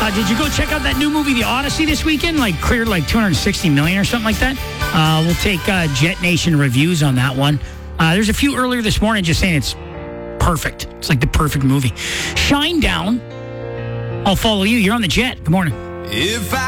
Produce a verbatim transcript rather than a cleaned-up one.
Uh, did you go check out that new movie, The Odyssey, this weekend? Like, cleared like two hundred sixty million dollars or something like that. Uh, we'll take uh, Jet Nation reviews on that one. Uh, there's a few earlier this morning just saying it's perfect. It's like the perfect movie. Shine Down. I'll follow you. You're on the Jet. Good morning. If I